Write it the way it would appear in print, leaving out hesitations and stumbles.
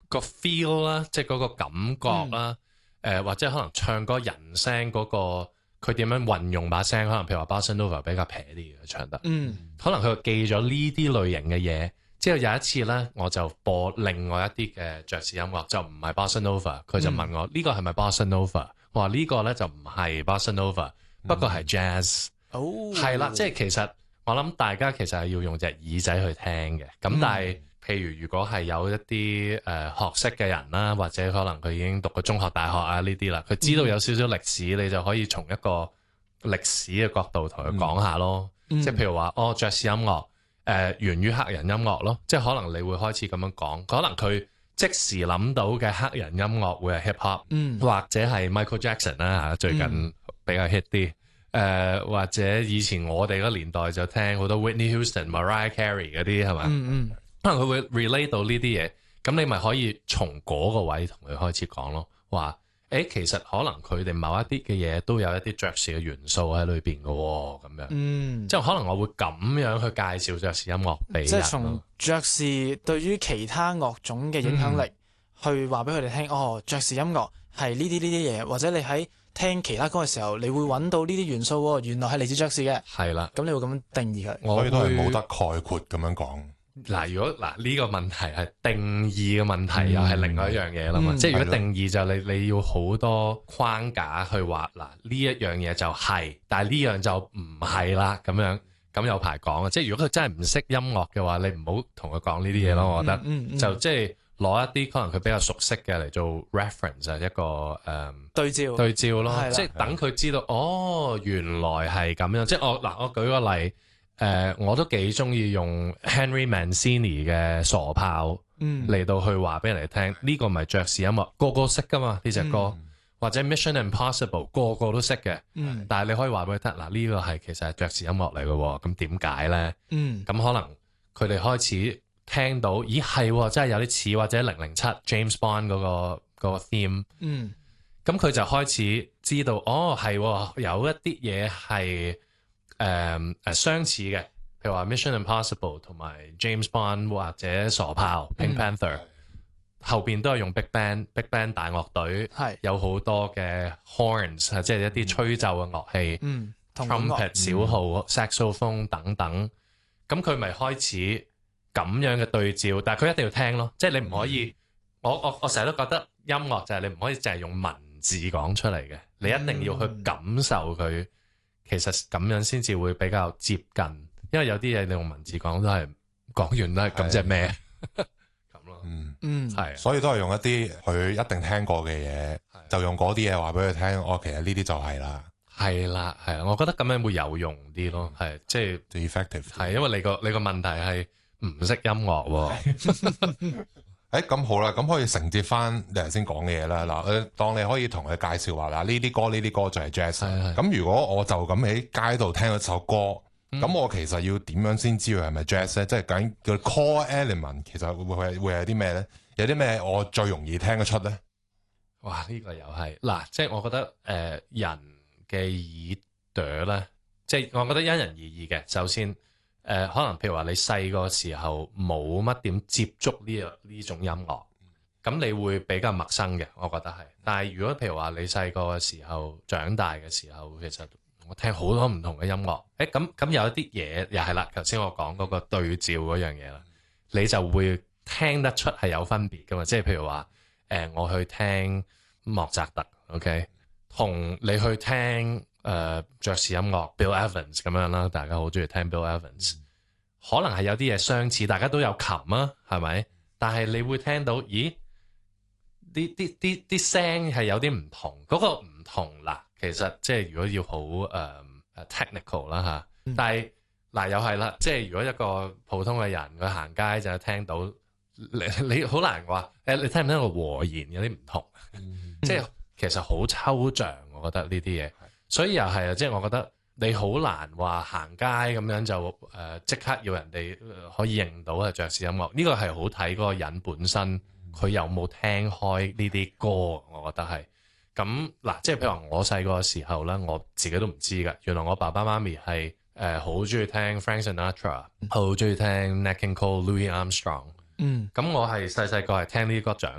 個 feel 啦，即係嗰個感覺啦，或者可能唱歌人聲嗰個佢點樣運用把聲，可能譬如話 Bossa Nova 比較撇啲嘅唱得，可能佢記咗呢啲類型嘅嘢。之後有一次咧，我就播另外一啲嘅爵士音樂，就唔係 Bossa Nova， 佢就問我呢個係咪 Bossa Nova？ 我話呢個咧就唔係 Bossa Nova， 不過係 jazz。係啦，即係其實我諗大家其實係要用隻耳仔去聽嘅。咁但係譬如果係有一啲學識嘅人啦，或者可能佢已經讀過中學、大學啊呢啲啦，佢知道有少少歷史，你就可以從一個歷史嘅角度同佢講下咯。即係譬如話爵士音樂。源於黑人音樂咯，即係可能你會開始咁樣講，可能佢即時諗到嘅黑人音樂會係 hip hop，或者係 Michael Jackson 啦嚇，最近比較 hit 啲，或者以前我哋嗰年代就聽好多 Whitney Houston、Mariah Carey 嗰啲係咪？可能佢會 relate 到呢啲嘢，咁你咪可以從嗰個位同佢開始講咯，話其實可能佢哋某一啲嘅嘢都有一啲爵士嘅元素喺裏邊嘅喎，咁樣，即係可能我會咁樣去介紹爵士音樂俾人， 即係從爵士對於其他樂種嘅影響力，去話俾佢哋聽，爵士音樂係呢啲嘢，或者你喺聽其他歌嘅時候，你會揾到呢啲元素喎，原來係嚟自爵士嘅，係啦，咁你會咁樣定義佢， 所以都係冇得概括咁樣講。 嗱，如果呢個問題係定義嘅問題，又係另外一樣嘢啦嘛。即係如果定義就你要好多框架去話嗱，呢一樣嘢就係，但係呢樣就唔係啦，咁有排講啊。即係如果佢真係唔識音樂嘅話，你唔好同佢講呢啲嘢咯。我覺得就即係攞一啲可能佢比較熟悉嘅嚟做 reference， 一個對照咯。即係等佢知道原來係咁樣。即係我舉個例。我都幾中意用 Henry Mancini 嘅傻炮嚟到去話俾人哋聽，呢個咪爵士音樂，個個識噶嘛呢隻歌，或者 Mission Impossible 個個都識嘅，但係你可以話俾佢聽，嗱呢個係其實係爵士音樂嚟嘅，咁點解咧？咁可能佢哋開始聽到，咦係真係有啲似或者007 James Bond 嗰個 theme，咁佢就開始知道，係有一啲嘢係。相似嘅，譬如話 Mission Impossible 同埋 James Bond 或者傻炮 Pink Panther 後邊都係用 Big Band 大樂隊，有好多嘅 horns， 即係一啲吹奏嘅樂器，trumpet 小號、saxophone 等等，咁佢咪開始咁樣嘅對照，但係佢一定要聽咯，即係你唔可以，我成日都覺得音樂就係你唔可以淨係用文字講出嚟嘅，你一定要去感受佢。其實咁樣先至會比較接近，因為有啲嘢你用文字講都係講完都係咁即係咩咁咯，係， 所以都係用一啲佢一定聽過嘅嘢，就用嗰啲嘢話俾佢聽。其實呢啲就係啦，係啦，我覺得咁樣會有用啲咯，係即係 effective， 係因為你個問題係唔識音樂。 咁好啦，咁可以承接翻你頭先講嘅嘢啦。嗱，當你可以同佢介紹話嗱，呢啲歌就係 jazz。咁如果我就咁喺街度聽咗首歌，咁我其實要點樣先知佢係咪 jazz 咧？即係究竟個 core element 其實會係啲咩咧？有啲咩我最容易聽得出咧？ 哇！呢個又係嗱，即係我覺得人嘅耳朵咧，即係我覺得因人而異嘅。首先。可能譬如話你細個時候冇乜點接觸呢種音樂，咁你會比較陌生嘅，我覺得係。但係如果譬如話你細個嘅時候、長大嘅時候，其實我聽好多唔同嘅音樂，咁有一啲嘢又係啦。頭先我講嗰個對照嗰樣嘢啦，你就會聽得出係有分別噶嘛。即係譬如話我去聽莫扎特 ，OK， 同你去聽。爵士音樂 Bill Evans 咁樣啦，大家好中意聽 Bill Evans，可能係有啲嘢相似，大家都有琴啊，係咪？但係你會聽到，咦？啲聲係有啲唔同，嗰個唔同嗱，其實即係如果要好technical 啦嚇，但係嗱又係啦，即係如果一個普通嘅人佢行街就聽到，你好難話你聽唔聽到和弦有啲唔同，即係其實好抽象，我覺得呢啲嘢。所以又係啊，即係我覺得你好難話行街咁樣就即刻要人哋可以認到係爵士音樂。呢個係好睇嗰個人本身佢有冇聽開呢啲歌，我覺得係。咁嗱，即係譬如話我細個嘅時候咧，我自己都唔知㗎。原來我爸爸媽咪係好中意聽 Frank Sinatra，好中意聽 Nat King Cole、Louis Armstrong。咁我係細個係聽呢啲歌長